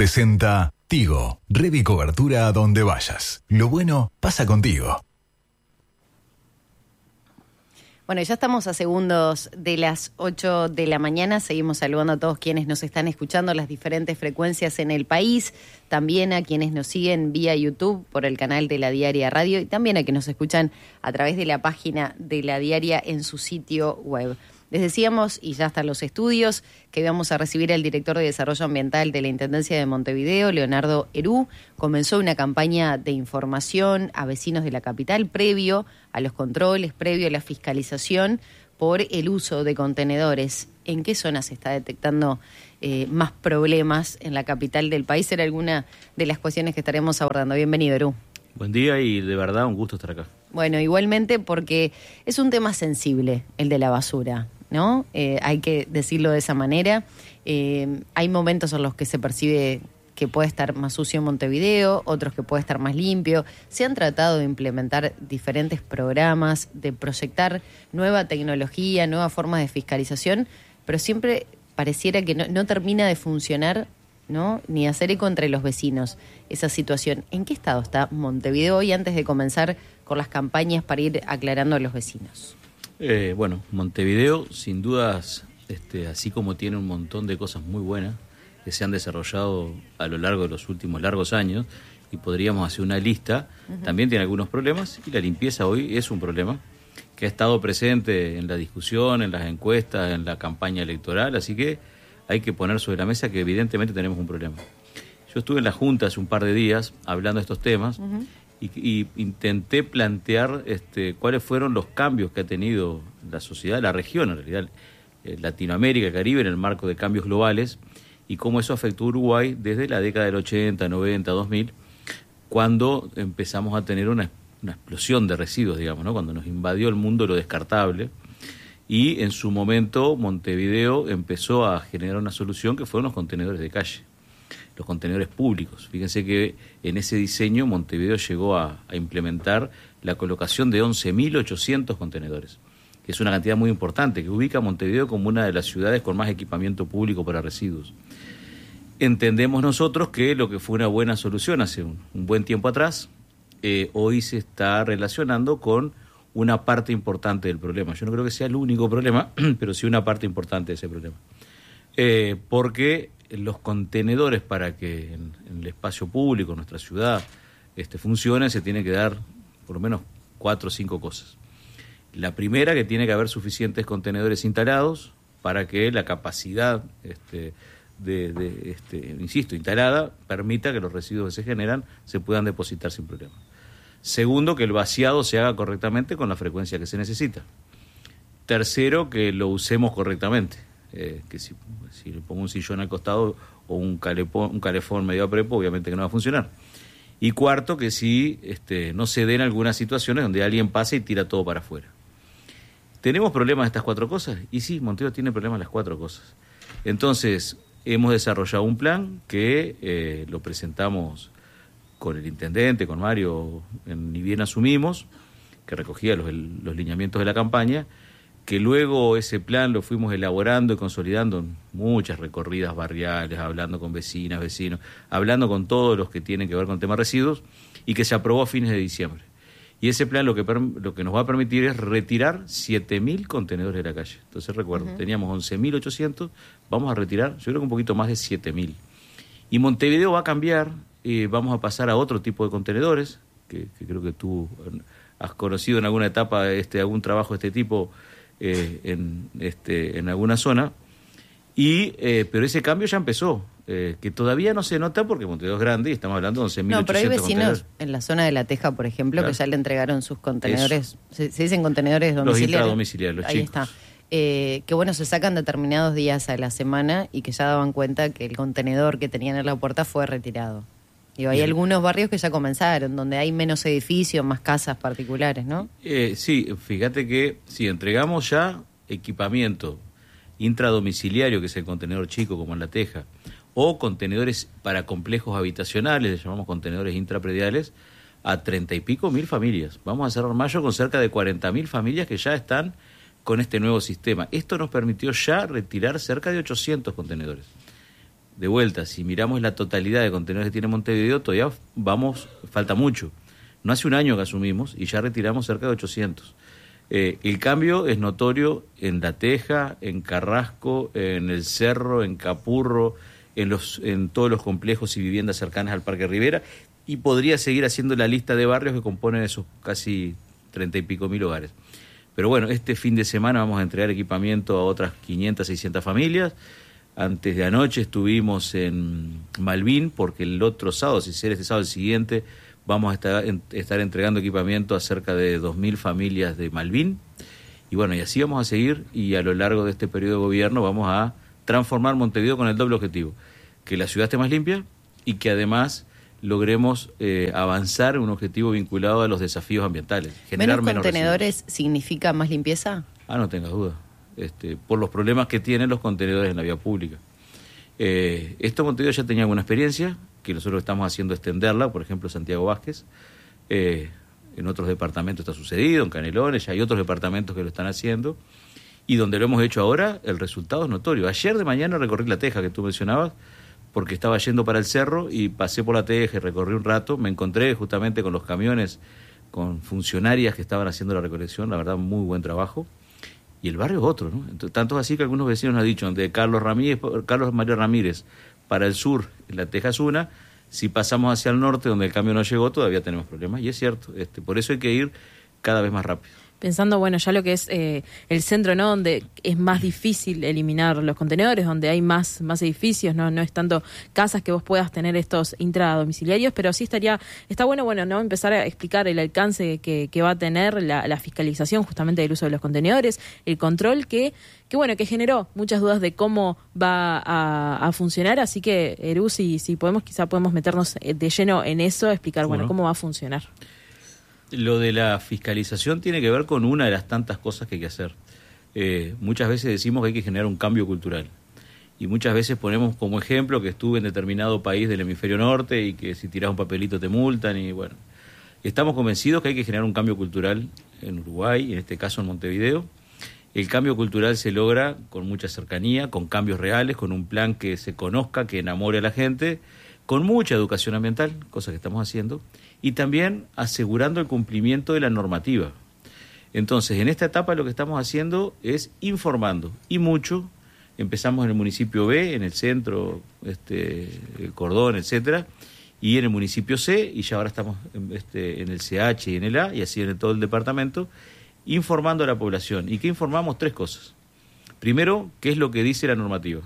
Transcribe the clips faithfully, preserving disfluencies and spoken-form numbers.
presenta Tigo, red y cobertura a donde vayas. Lo bueno pasa contigo. Bueno, ya estamos a segundos de las ocho de la mañana. Seguimos saludando a todos quienes nos están escuchando las diferentes frecuencias en el país, también a quienes nos siguen vía YouTube por el canal de La Diaria Radio y también a quienes nos escuchan a través de la página de La Diaria en su sitio web. Les decíamos, y ya están los estudios, que íbamos a recibir al director de Desarrollo Ambiental de la Intendencia de Montevideo, Leonardo Herú. Comenzó una campaña de información a vecinos de la capital previo a los controles, previo a la fiscalización por el uso de contenedores. ¿En qué zonas se está detectando eh, más problemas en la capital del país? Era alguna de las cuestiones que estaremos abordando. Bienvenido, Herú. Buen día y de verdad un gusto estar acá. Bueno, igualmente porque es un tema sensible el de la basura, ¿no? Eh, hay que decirlo de esa manera. Eh, hay momentos en los que se percibe que puede estar más sucio en Montevideo, otros que puede estar más limpio. Se han tratado de implementar diferentes programas, de proyectar nueva tecnología, nuevas formas de fiscalización, pero siempre pareciera que no, no termina de funcionar, ¿no? Ni hacer eco entre los vecinos esa situación. ¿En qué estado está Montevideo hoy antes de comenzar con las campañas para ir aclarando a los vecinos? Eh, bueno, Montevideo, sin dudas, este, así como tiene un montón de cosas muy buenas que se han desarrollado a lo largo de los últimos largos años, y podríamos hacer una lista, uh-huh. También tiene algunos problemas, y la limpieza hoy es un problema que ha estado presente en la discusión, en las encuestas, en la campaña electoral, así que hay que poner sobre la mesa que evidentemente tenemos un problema. Yo estuve en la Junta hace un par de días hablando de estos temas, uh-huh. Y, y intenté plantear este, cuáles fueron los cambios que ha tenido la sociedad, la región, en realidad, eh, Latinoamérica, Caribe, en el marco de cambios globales, y cómo eso afectó a Uruguay desde la década del ochenta, noventa, dos mil, cuando empezamos a tener una, una explosión de residuos, digamos, ¿no? Cuando nos invadió el mundo lo descartable, y en su momento Montevideo empezó a generar una solución que fueron los contenedores de calle. Los contenedores públicos. Fíjense que en ese diseño Montevideo llegó a, a implementar la colocación de once mil ochocientos contenedores, que es una cantidad muy importante, que ubica a Montevideo como una de las ciudades con más equipamiento público para residuos. Entendemos nosotros que lo que fue una buena solución hace un, un buen tiempo atrás, eh, hoy se está relacionando con una parte importante del problema. Yo no creo que sea el único problema, pero sí una parte importante de ese problema. Eh, porque los contenedores, para que en, en el espacio público, en nuestra ciudad, este, funcionen, se tienen que dar por lo menos cuatro o cinco cosas. La primera, que tiene que haber suficientes contenedores instalados para que la capacidad, este, de, de, este, insisto, instalada, permita que los residuos que se generan se puedan depositar sin problema. Segundo, que el vaciado se haga correctamente con la frecuencia que se necesita. Tercero, que lo usemos correctamente. Eh, que si, si le pongo un sillón al costado o un calefón, un calefón medio a prepo, obviamente que no va a funcionar. Y cuarto, que si este, no se den algunas situaciones donde alguien pasa y tira todo para afuera. ¿Tenemos problemas de estas cuatro cosas? Y sí, Montevideo tiene problemas de las cuatro cosas. Entonces, hemos desarrollado un plan que eh, lo presentamos con el intendente, con Mario, en, ni bien asumimos, que recogía los, el, los lineamientos de la campaña, que luego ese plan lo fuimos elaborando y consolidando en muchas recorridas barriales, hablando con vecinas, vecinos, hablando con todos los que tienen que ver con temas residuos, y que se aprobó a fines de diciembre. Y ese plan lo que, lo que nos va a permitir es retirar siete mil contenedores de la calle. Entonces recuerdo, uh-huh. teníamos once mil ochocientos, vamos a retirar, yo creo que un poquito más de siete mil. Y Montevideo va a cambiar, eh, vamos a pasar a otro tipo de contenedores, que, que creo que tú has conocido en alguna etapa este, algún trabajo de este tipo, Eh, en este en alguna zona, y eh, pero ese cambio ya empezó, eh, que todavía no se nota porque Montevideo es grande y estamos hablando de once mil ochocientos. No, pero hay vecinos en la zona de La Teja, por ejemplo, claro, que ya le entregaron sus contenedores, se, se dicen contenedores domiciliarios. Los intradomiciliarios, los Ahí chicos. está. Eh, que bueno, se sacan determinados días a la semana y que ya daban cuenta que el contenedor que tenían en la puerta fue retirado. Y hay Bien. algunos barrios que ya comenzaron, donde hay menos edificios, más casas particulares, ¿no? Eh, sí, fíjate que si entregamos ya equipamiento intradomiciliario, que es el contenedor chico como en La Teja, o contenedores para complejos habitacionales, les llamamos contenedores intraprediales, a treinta y pico mil familias. Vamos a cerrar mayo con cerca de cuarenta mil familias que ya están con este nuevo sistema. Esto nos permitió ya retirar cerca de ochocientos contenedores. de vuelta, si miramos la totalidad de contenedores que tiene Montevideo, todavía vamos, falta mucho. No hace un año que asumimos y ya retiramos cerca de ochocientos. Eh, el cambio es notorio en La Teja, en Carrasco, en El Cerro, en Capurro, en, los, en todos los complejos y viviendas cercanas al Parque Rivera, y podría seguir haciendo la lista de barrios que componen esos casi treinta y pico mil hogares. Pero bueno, este fin de semana vamos a entregar equipamiento a otras quinientas, seiscientas familias. Antes de anoche estuvimos en Malvin, porque el otro sábado, si será este sábado el siguiente, vamos a estar, en, estar entregando equipamiento a cerca de dos mil familias de Malvin. Y bueno, y así vamos a seguir, y a lo largo de este periodo de gobierno vamos a transformar Montevideo con el doble objetivo: que la ciudad esté más limpia y que además logremos eh, avanzar en un objetivo vinculado a los desafíos ambientales. Generar ¿Menos contenedores menos significa más limpieza? Ah, no tengas duda. Este, por los problemas que tienen los contenedores en la vía pública. Eh, esto Montevideo ya tenía alguna experiencia, que nosotros estamos haciendo extenderla, por ejemplo Santiago Vázquez, eh, en otros departamentos está sucedido, en Canelones, ya hay otros departamentos que lo están haciendo, y donde lo hemos hecho ahora, el resultado es notorio. Ayer de mañana recorrí La Teja, que tú mencionabas, porque estaba yendo para el cerro y pasé por La Teja y recorrí un rato, me encontré justamente con los camiones, con funcionarias que estaban haciendo la recolección, la verdad muy buen trabajo. Y el barrio es otro, ¿no? Entonces, tanto es así que algunos vecinos nos han dicho, de Carlos Ramírez, Carlos María Ramírez para el sur, La Teja es una, si pasamos hacia el norte, donde el cambio no llegó, todavía tenemos problemas, y es cierto, este, por eso hay que ir cada vez más rápido. Pensando, bueno, ya lo que es eh, el centro, ¿no? Donde es más difícil eliminar los contenedores, donde hay más más edificios, no no es tanto casas que vos puedas tener estos intradomiciliarios, pero sí estaría está bueno, bueno, no empezar a explicar el alcance que, que va a tener la, la fiscalización justamente del uso de los contenedores, el control que que bueno, que generó muchas dudas de cómo va a, a funcionar, así que, Eru, si, si podemos, quizá podemos meternos de lleno en eso, explicar, bueno, bueno, cómo va a funcionar. Lo de la fiscalización tiene que ver con una de las tantas cosas que hay que hacer. Eh, muchas veces decimos que hay que generar un cambio cultural. Y muchas veces ponemos como ejemplo que estuve en determinado país del hemisferio norte y que si tirás un papelito te multan. Y bueno, estamos convencidos que hay que generar un cambio cultural en Uruguay, en este caso en Montevideo. El cambio cultural se logra con mucha cercanía, con cambios reales, con un plan que se conozca, que enamore a la gente, con mucha educación ambiental, cosa que estamos haciendo, y también asegurando el cumplimiento de la normativa. Entonces, en esta etapa lo que estamos haciendo es informando, y mucho. Empezamos en el municipio B, en el centro, este, el Cordón, etcétera, y en el municipio C, y ya ahora estamos este, en el C H y en el A, y así en todo el departamento, informando a la población. ¿Y qué informamos? Tres cosas. Primero, ¿qué es lo que dice la normativa?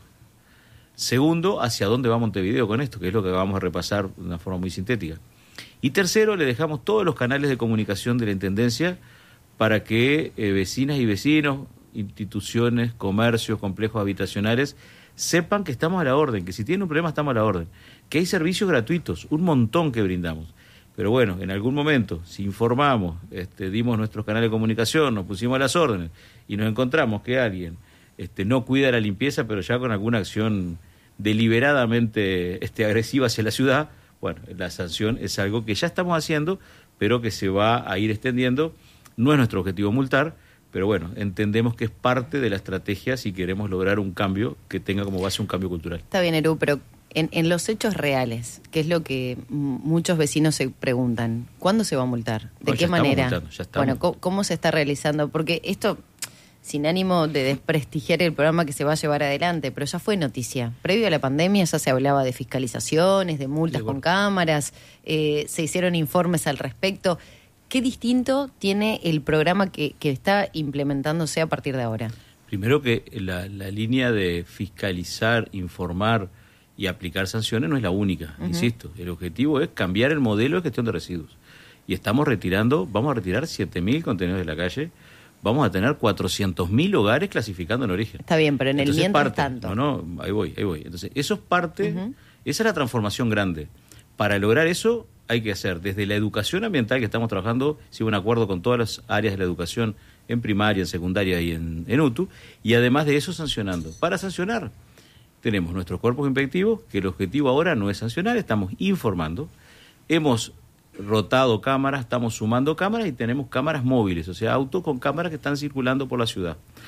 Segundo, hacia dónde va Montevideo con esto, que es lo que vamos a repasar de una forma muy sintética. Y tercero, le dejamos todos los canales de comunicación de la Intendencia para que eh, vecinas y vecinos, instituciones, comercios, complejos habitacionales, sepan que estamos a la orden, que si tienen un problema estamos a la orden, que hay servicios gratuitos, un montón que brindamos. Pero bueno, en algún momento, si informamos, este, dimos nuestros canales de comunicación, nos pusimos a las órdenes y nos encontramos que alguien este, no cuida la limpieza, pero ya con alguna acción deliberadamente este, agresiva hacia la ciudad, bueno, la sanción es algo que ya estamos haciendo, pero que se va a ir extendiendo. No es nuestro objetivo multar, pero bueno, entendemos que es parte de la estrategia si queremos lograr un cambio que tenga como base un cambio cultural. Está bien, Eru, pero en, en los hechos reales, que es lo que muchos vecinos se preguntan, ¿cuándo se va a multar? ¿De no, qué manera? Multando, ya estamos. Bueno, ¿cómo, ¿cómo se está realizando? Porque esto, sin ánimo de desprestigiar el programa que se va a llevar adelante, pero ya fue noticia. Previo a la pandemia ya se hablaba de fiscalizaciones, de multas sí, bueno. con cámaras, eh, se hicieron informes al respecto. ¿Qué distinto tiene el programa que, que está implementándose a partir de ahora? Primero que la, la línea de fiscalizar, informar y aplicar sanciones no es la única, uh-huh. insisto. El objetivo es cambiar el modelo de gestión de residuos. Y estamos retirando, vamos a retirar siete mil contenedores de la calle, vamos a tener cuatrocientos mil hogares clasificando en origen. Está bien, pero en el Entonces, mientras parte, tanto. No, no, ahí voy, ahí voy. Entonces, eso es parte, uh-huh. esa es la transformación grande. Para lograr eso hay que hacer desde la educación ambiental, que estamos trabajando, si un acuerdo con todas las áreas de la educación, en primaria, en secundaria y en, en U T U, y además de eso sancionando. Para sancionar tenemos nuestros cuerpos inspectivos, que el objetivo ahora no es sancionar, estamos informando. Hemos rotado cámaras, estamos sumando cámaras y tenemos cámaras móviles, o sea, autos con cámaras que están circulando por la ciudad.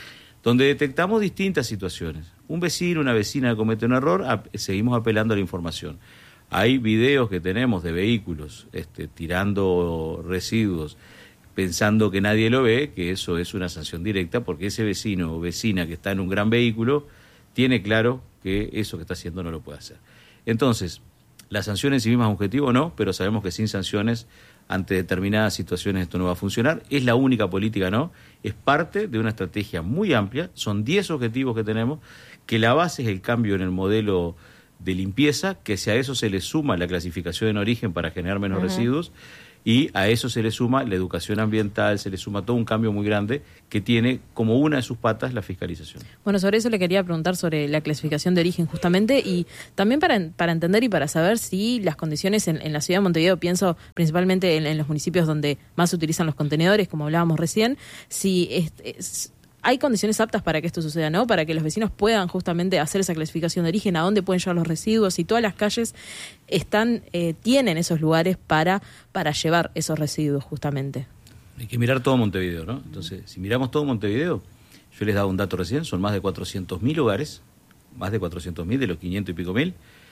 donde detectamos distintas situaciones. Un vecino, una vecina que comete un error, ap- seguimos apelando a la información. Hay videos que tenemos de vehículos este, tirando residuos, pensando que nadie lo ve, que eso es una sanción directa, porque ese vecino o vecina que está en un gran vehículo tiene claro que eso que está haciendo no lo puede hacer. Entonces, la sanción en sí misma es un objetivo, no, pero sabemos que sin sanciones ante determinadas situaciones esto no va a funcionar. Es la única política, no, es parte de una estrategia muy amplia, son diez objetivos que tenemos, que la base es el cambio en el modelo de limpieza, que si a eso se le suma la clasificación en origen para generar menos uh-huh. residuos, y a eso se le suma la educación ambiental, se le suma todo un cambio muy grande que tiene como una de sus patas la fiscalización. Bueno, sobre eso le quería preguntar sobre la clasificación de origen justamente, y también para, para entender y para saber si las condiciones en, en la ciudad de Montevideo, pienso principalmente en, en los municipios donde más se utilizan los contenedores, como hablábamos recién, si es, es, hay condiciones aptas para que esto suceda, ¿no? Para que los vecinos puedan justamente hacer esa clasificación de origen, a dónde pueden llevar los residuos, y todas las calles están eh, tienen esos lugares para, para llevar esos residuos justamente. Hay que mirar todo Montevideo, ¿no? Entonces, si miramos todo Montevideo, yo les daba un dato recién, son más de cuatrocientos mil hogares, más de cuatrocientos mil de los quinientos y pico mil,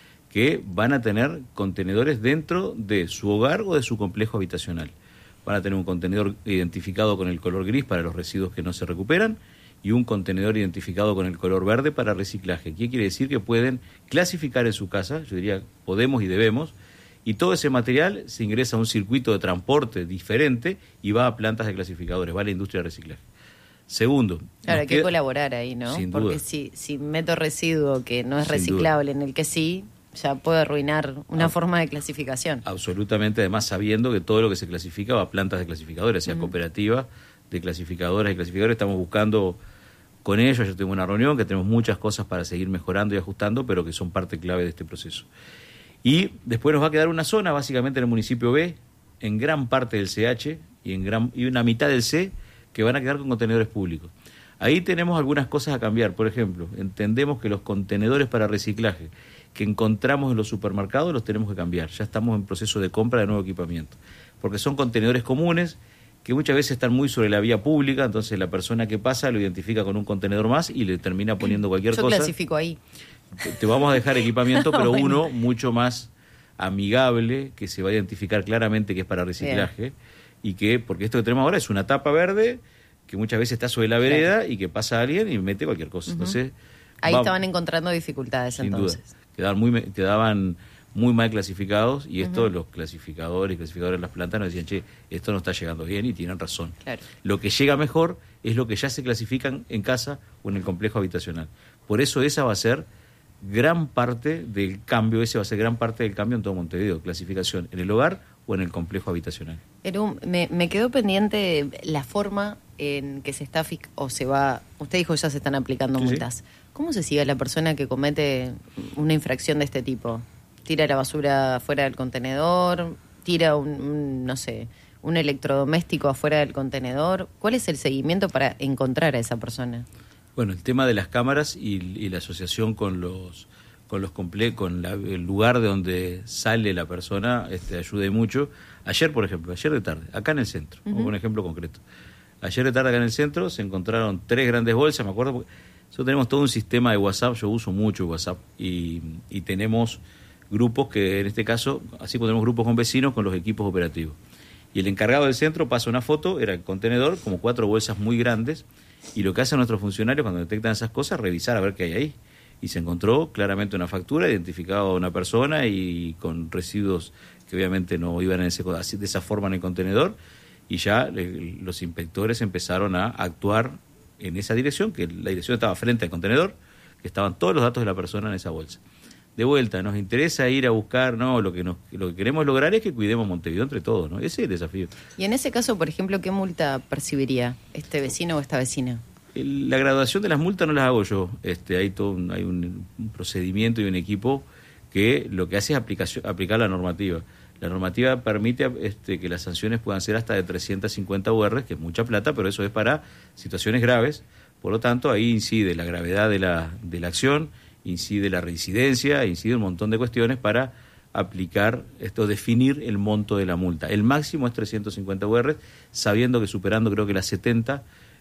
que van a tener contenedores dentro de su hogar o de su complejo habitacional. Van a tener un contenedor identificado con el color gris para los residuos que no se recuperan y un contenedor identificado con el color verde para reciclaje. ¿Qué quiere decir? Que pueden clasificar en su casa, yo diría podemos y debemos, y todo ese material se ingresa a un circuito de transporte diferente y va a plantas de clasificadores, va a la industria de reciclaje. Segundo. Claro, hay que queda... colaborar ahí, ¿no? Sin Porque duda. si, si meto residuo que no es Sin reciclable, duda. en el que sí, ya puede arruinar una Ah, forma de clasificación. Absolutamente, además sabiendo que todo lo que se clasifica va a plantas de clasificadores, sea uh-huh. cooperativas de clasificadoras y clasificadores. Estamos buscando con ellos, yo tengo una reunión, que tenemos muchas cosas para seguir mejorando y ajustando, pero que son parte clave de este proceso. Y después nos va a quedar una zona, básicamente en el municipio B, en gran parte del C H y en gran y una mitad del C, que van a quedar con contenedores públicos. Ahí tenemos algunas cosas a cambiar. Por ejemplo, entendemos que los contenedores para reciclaje que encontramos en los supermercados los tenemos que cambiar. Ya estamos en proceso de compra de nuevo equipamiento, porque son contenedores comunes que muchas veces están muy sobre la vía pública, entonces la persona que pasa lo identifica con un contenedor más y le termina poniendo cualquier Yo cosa. Yo clasifico ahí. Te, te vamos a dejar equipamiento, pero bueno. uno mucho más amigable, que se va a identificar claramente que es para reciclaje. Bien. Y que, porque esto que tenemos ahora es una tapa verde que muchas veces está sobre la vereda, claro, y que pasa alguien y mete cualquier cosa. Uh-huh. Entonces, ahí va, estaban encontrando dificultades sin entonces. Duda. Quedaban muy, quedaban muy mal clasificados y esto uh-huh. los clasificadores y clasificadores de las plantas nos decían, che, esto no está llegando bien, y tienen razón. Claro. Lo que llega mejor es lo que ya se clasifican en casa o en el complejo habitacional. Por eso esa va a ser gran parte del cambio, ese va a ser gran parte del cambio en todo Montevideo, clasificación en el hogar o en el complejo habitacional. Pero me, me quedó pendiente la forma en que se está o se va, usted dijo ya se están aplicando sí, multas. Sí. ¿Cómo se sigue a la persona que comete una infracción de este tipo? ¿Tira la basura fuera del contenedor? ¿Tira un, un no sé, un electrodoméstico afuera del contenedor? ¿Cuál es el seguimiento para encontrar a esa persona? Bueno, el tema de las cámaras y, y la asociación con los con los comple con la, el lugar de donde sale la persona este, ayuda mucho. Ayer, por ejemplo, ayer de tarde, acá en el centro, uh-huh. un ejemplo concreto. Ayer de tarde acá en el centro se encontraron tres grandes bolsas, me acuerdo, porque nosotros tenemos todo un sistema de WhatsApp, yo uso mucho WhatsApp, y, y tenemos grupos que en este caso, así como tenemos grupos con vecinos, con los equipos operativos. Y el encargado del centro pasa una foto, era el contenedor, como cuatro bolsas muy grandes, y lo que hacen nuestros funcionarios cuando detectan esas cosas, revisar a ver qué hay ahí. Y se encontró claramente una factura, identificada a una persona y con residuos que obviamente no iban en ese, así, de esa forma en el contenedor, y ya le, los inspectores empezaron a actuar en esa dirección, que la dirección estaba frente al contenedor, que estaban todos los datos de la persona en esa bolsa. De vuelta, nos interesa ir a buscar, no, lo que nos, lo que queremos lograr es que cuidemos Montevideo entre todos, ¿no? Ese es el desafío. Y en ese caso, por ejemplo, ¿qué multa percibiría este vecino o esta vecina? El, la graduación de las multas no las hago yo. Este, hay todo un, hay un, un procedimiento y un equipo que lo que hace es aplicación, aplicar la normativa. La normativa permite este, que las sanciones puedan ser hasta de trescientas cincuenta U R, que es mucha plata, pero eso es para situaciones graves. Por lo tanto, ahí incide la gravedad de la, de la acción, incide la reincidencia, incide un montón de cuestiones para aplicar esto, definir el monto de la multa. El máximo es trescientas cincuenta U R, sabiendo que superando creo que las setenta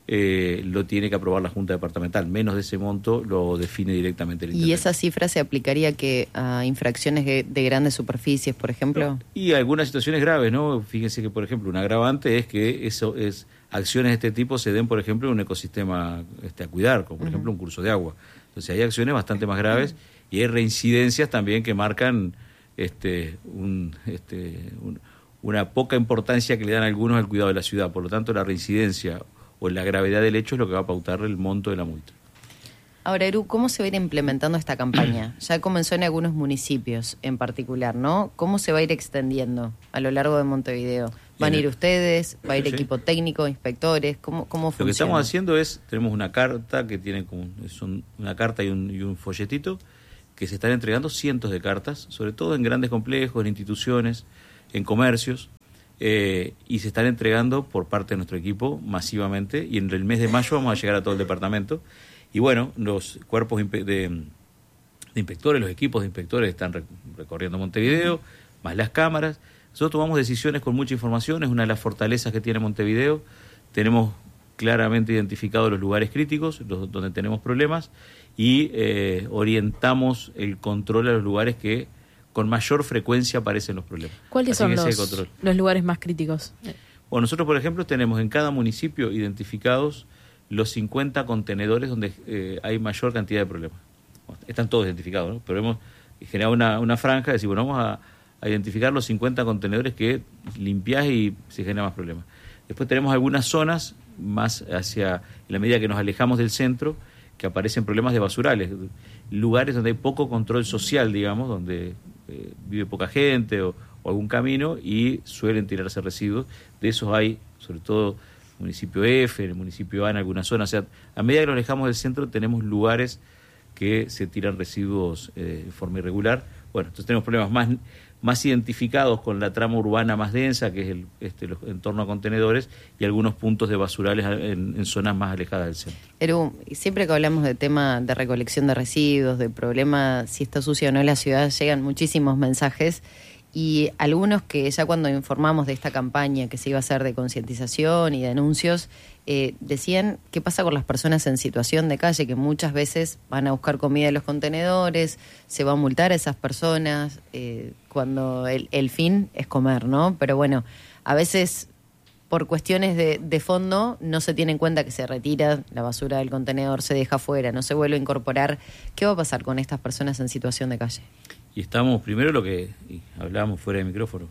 eh, lo tiene que aprobar la Junta Departamental. Menos de ese monto lo define directamente el intendente. ¿Y esa cifra se aplicaría que a infracciones de, de grandes superficies, por ejemplo? Y algunas situaciones graves, ¿no? Fíjense que, por ejemplo, un agravante es que eso es acciones de este tipo se den, por ejemplo, en un ecosistema este, a cuidar, como por uh-huh. ejemplo un curso de agua. Entonces hay acciones bastante más graves uh-huh. y hay reincidencias también que marcan este, un, este, un, una poca importancia que le dan algunos al cuidado de la ciudad. Por lo tanto, la reincidencia o la gravedad del hecho es lo que va a pautar el monto de la multa. Ahora, Eru, ¿cómo se va a ir implementando esta campaña? Ya comenzó en algunos municipios en particular, ¿no? ¿Cómo se va a ir extendiendo a lo largo de Montevideo? ¿Van a ir ustedes? ¿Va a ir sí. equipo técnico, inspectores? ¿Cómo, cómo funciona? Lo que estamos haciendo es, tenemos una carta que tiene como, son una carta y un, y un folletito que se están entregando cientos de cartas, sobre todo en grandes complejos, en instituciones, en comercios, eh, y se están entregando por parte de nuestro equipo masivamente, y en el mes de mayo vamos a llegar a todo el departamento. Y bueno, los cuerpos de, de inspectores, los equipos de inspectores están recorriendo Montevideo, más las cámaras. Nosotros tomamos decisiones con mucha información, es una de las fortalezas que tiene Montevideo. Tenemos claramente identificados los lugares críticos, los, donde tenemos problemas, y eh, orientamos el control a los lugares que con mayor frecuencia aparecen los problemas. ¿Cuáles Así son los, los lugares más críticos? Bueno, nosotros, por ejemplo, tenemos en cada municipio identificados los cincuenta contenedores donde eh, hay mayor cantidad de problemas. Bueno, están todos identificados, ¿no? Pero hemos generado una, una franja de decir, bueno, vamos a, a identificar los cincuenta contenedores que limpiás y se genera más problemas. Después tenemos algunas zonas más hacia, en la medida que nos alejamos del centro, que aparecen problemas de basurales, lugares donde hay poco control social, digamos, donde eh, vive poca gente o, o algún camino y suelen tirarse residuos. De esos hay, sobre todo, municipio F, en el municipio A, en algunas zonas. O sea, a medida que nos alejamos del centro tenemos lugares que se tiran residuos eh, de forma irregular. Bueno, entonces tenemos problemas más, más identificados con la trama urbana más densa, que es el este, los, en torno a contenedores, y algunos puntos de basurales en, en zonas más alejadas del centro. Eru, siempre que hablamos de tema de recolección de residuos, de problema si está sucia o no la ciudad, llegan muchísimos mensajes. Y algunos que ya cuando informamos de esta campaña que se iba a hacer de concientización y de anuncios, eh, decían qué pasa con las personas en situación de calle, que muchas veces van a buscar comida en los contenedores, se va a multar a esas personas, eh, cuando el, el fin es comer, ¿no? Pero bueno, a veces por cuestiones de, de fondo no se tiene en cuenta que se retira la basura del contenedor, se deja afuera, no se vuelve a incorporar. ¿Qué va a pasar con estas personas en situación de calle? Y estamos, primero lo que y hablábamos fuera de micrófono,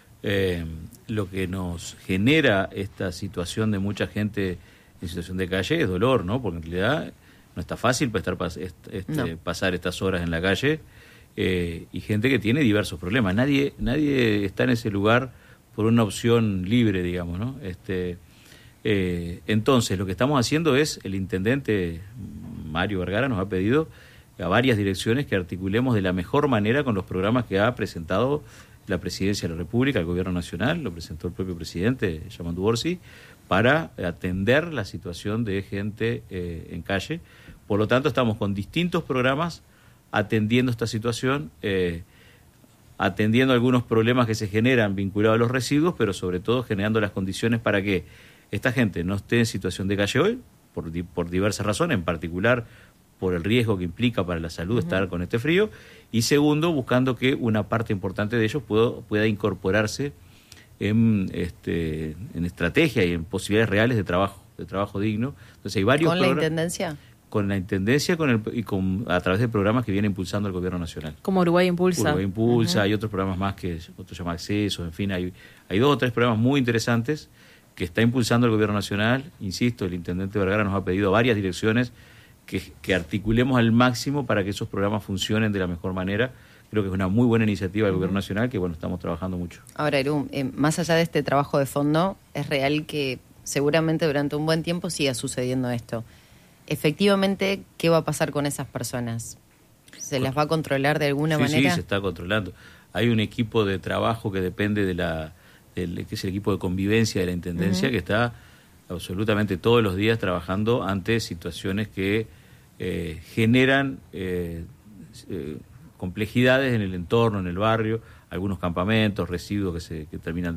eh, lo que nos genera esta situación de mucha gente en situación de calle es dolor, ¿no? Porque en realidad no está fácil para estar pas, este, no. pasar estas horas en la calle, eh, y gente que tiene diversos problemas. Nadie, nadie está en ese lugar por una opción libre, digamos, ¿no? Este, eh, entonces, lo que estamos haciendo es, el intendente Mario Vergara nos ha pedido a varias direcciones que articulemos de la mejor manera con los programas que ha presentado la Presidencia de la República, el Gobierno Nacional, lo presentó el propio presidente, Yamandu Orsi, para atender la situación de gente eh, en calle. Por lo tanto, estamos con distintos programas atendiendo esta situación, eh, atendiendo algunos problemas que se generan vinculados a los residuos, pero sobre todo generando las condiciones para que esta gente no esté en situación de calle hoy, por, por diversas razones, en particular por el riesgo que implica para la salud uh-huh. estar con este frío, y segundo, buscando que una parte importante de ellos pueda, pueda incorporarse en, este, en estrategia y en posibilidades reales de trabajo, de trabajo digno. Entonces hay varios ¿Con la Intendencia? Con la Intendencia con el, y con, a través de programas que viene impulsando el Gobierno Nacional. Como Uruguay Impulsa. Uruguay Impulsa, uh-huh. hay otros programas más que otros llaman Acceso, en fin, hay, hay dos o tres programas muy interesantes que está impulsando el Gobierno Nacional. Insisto, el Intendente Vergara nos ha pedido a varias direcciones Que, que articulemos al máximo para que esos programas funcionen de la mejor manera. Creo que es una muy buena iniciativa del uh-huh. Gobierno Nacional, que bueno, estamos trabajando mucho. Ahora, Eru, eh, más allá de este trabajo de fondo, es real que seguramente durante un buen tiempo siga sucediendo esto. Efectivamente, ¿qué va a pasar con esas personas? ¿Se las va a controlar de alguna sí, manera? Sí, se está controlando. Hay un equipo de trabajo que depende de la, del, que es el equipo de convivencia de la Intendencia, uh-huh. que está absolutamente todos los días trabajando ante situaciones que eh, generan eh, eh, complejidades en el entorno, en el barrio, algunos campamentos, residuos que se que terminan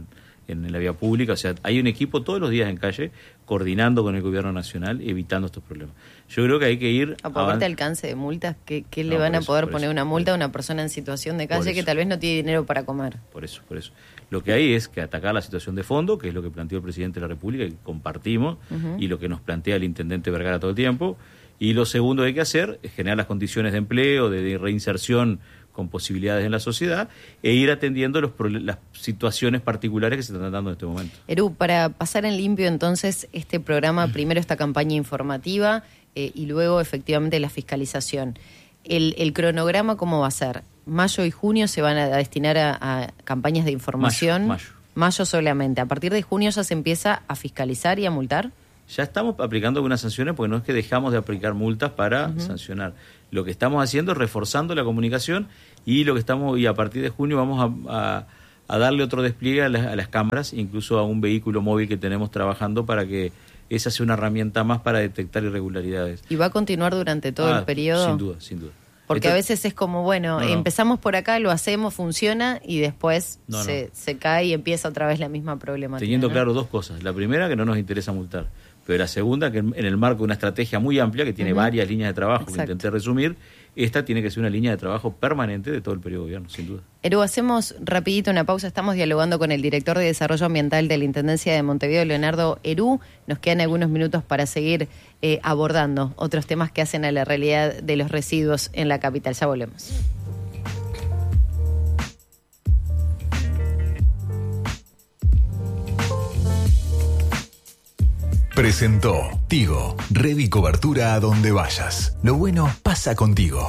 en la vía pública. O sea, hay un equipo todos los días en calle coordinando con el gobierno nacional, evitando estos problemas. Yo creo que hay que ir... Aparte de alcance de multas, ¿qué, qué no, le van a eso, poder poner eso, una multa a una persona en situación de calle que tal vez no tiene dinero para comer? Por eso, por eso. Lo que hay es que atacar la situación de fondo, que es lo que planteó el presidente de la República, que compartimos, uh-huh. y lo que nos plantea el intendente Vergara todo el tiempo. Y lo segundo que hay que hacer es generar las condiciones de empleo, de, de reinserción con posibilidades en la sociedad, e ir atendiendo los, las situaciones particulares que se están dando en este momento. Eru, para pasar en limpio entonces este programa, primero esta campaña informativa eh, y luego efectivamente la fiscalización. El, el cronograma, ¿cómo va a ser? ¿Mayo y junio se van a destinar a, a campañas de información? Mayo, mayo. Mayo solamente. ¿A partir de junio ya se empieza a fiscalizar y a multar? Ya estamos aplicando algunas sanciones porque no es que dejamos de aplicar multas para uh-huh. sancionar. Lo que estamos haciendo es reforzando la comunicación y lo que estamos y a partir de junio vamos a, a, a darle otro despliegue a las, a las cámaras, incluso a un vehículo móvil que tenemos trabajando para que esa sea una herramienta más para detectar irregularidades. ¿Y va a continuar durante todo ah, el periodo? Sin duda, sin duda. Porque Entonces, a veces es como, bueno, no, no. empezamos por acá, lo hacemos, funciona y después no, se, no. se cae y empieza otra vez la misma problemática. Teniendo ¿no? claro dos cosas. La primera, que no nos interesa multar. Pero la segunda, que en el marco de una estrategia muy amplia, que tiene uh-huh. varias líneas de trabajo, Exacto. que intenté resumir, esta tiene que ser una línea de trabajo permanente de todo el periodo de gobierno, sin duda. Eru, hacemos rapidito una pausa. Estamos dialogando con el director de Desarrollo Ambiental de la Intendencia de Montevideo, Leonardo Eru. Nos quedan algunos minutos para seguir eh, abordando otros temas que hacen a la realidad de los residuos en la capital. Ya volvemos. Presentó Tigo, red y cobertura a donde vayas. Lo bueno pasa contigo.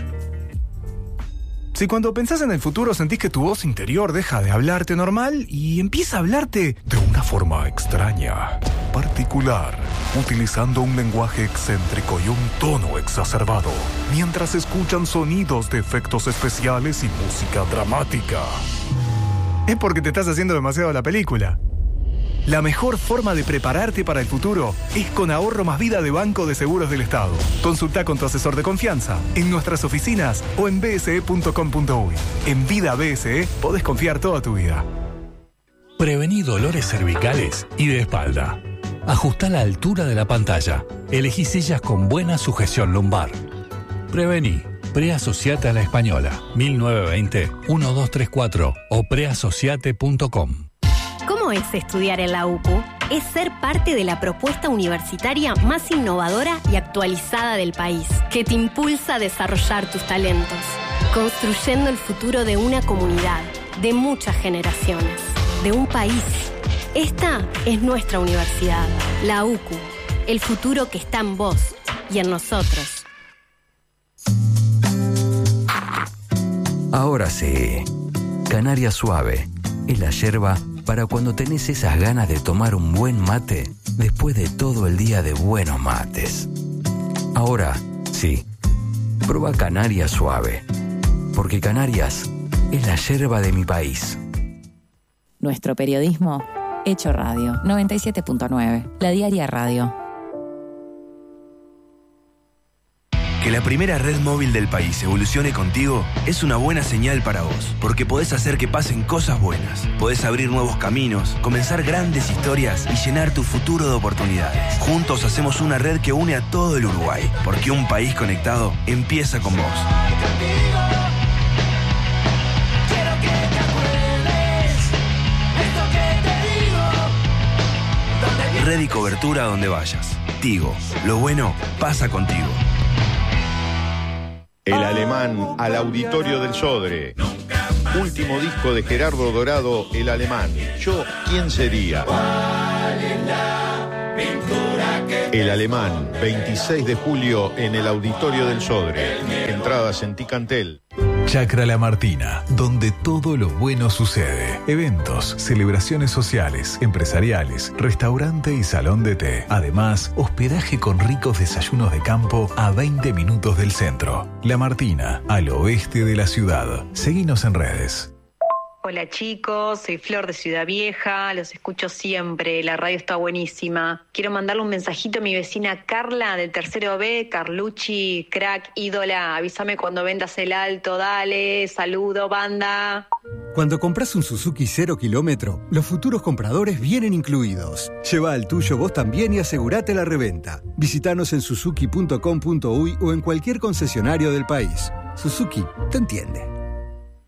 Si cuando pensás en el futuro sentís que tu voz interior deja de hablarte normal y empieza a hablarte de una forma extraña, particular, utilizando un lenguaje excéntrico y un tono exacerbado, mientras escuchan sonidos de efectos especiales y música dramática, es porque te estás haciendo demasiado la película. La mejor forma de prepararte para el futuro es con Ahorro Más Vida de Banco de Seguros del Estado. Consulta con tu asesor de confianza en nuestras oficinas o en b s e punto com punto u y. En Vida B S E podés confiar toda tu vida. Prevení dolores cervicales y de espalda. Ajustá la altura de la pantalla. Elegí sillas con buena sujeción lumbar. Prevení. Preasociate a la Española. mil novecientos veinte, doce treinta y cuatro o preasociate punto com. ¿Cómo es estudiar en la U C U? Es ser parte de la propuesta universitaria más innovadora y actualizada del país, que te impulsa a desarrollar tus talentos, construyendo el futuro de una comunidad, de muchas generaciones, de un país. Esta es nuestra universidad, la U C U, el futuro que está en vos y en nosotros. Ahora sí, Canaria Suave es la yerba para cuando tenés esas ganas de tomar un buen mate después de todo el día de buenos mates. Ahora, sí, prueba Canaria Suave, porque Canarias es la yerba de mi país. Nuestro periodismo, hecho radio, noventa y siete punto nueve, la diaria radio. Que la primera red móvil del país evolucione contigo es una buena señal para vos, porque podés hacer que pasen cosas buenas. Podés abrir nuevos caminos, comenzar grandes historias y llenar tu futuro de oportunidades. Juntos hacemos una red que une a todo el Uruguay, porque un país conectado empieza con vos. Red y cobertura donde vayas. Tigo, lo bueno pasa contigo. El Alemán al Auditorio del Sodre. Último disco de Gerardo Dorado, El Alemán. Yo, ¿quién sería? El Alemán, veintiséis de julio en el Auditorio del Sodre. Entradas en Ticantel. Chacra La Martina, donde todo lo bueno sucede. Eventos, celebraciones sociales, empresariales, restaurante y salón de té. Además, hospedaje con ricos desayunos de campo a veinte minutos del centro. La Martina, al oeste de la ciudad. Seguinos en redes. Hola chicos, soy Flor de Ciudad Vieja, los escucho siempre, la radio está buenísima. Quiero mandarle un mensajito a mi vecina Carla del tercero B, Carlucci, crack, ídola, avísame cuando vendas el alto, dale, saludo banda. Cuando compras un Suzuki cero kilómetro, los futuros compradores vienen incluidos. Lleva al tuyo vos también y asegurate la reventa. Visítanos en suzuki punto com punto uy o en cualquier concesionario del país. Suzuki te entiende.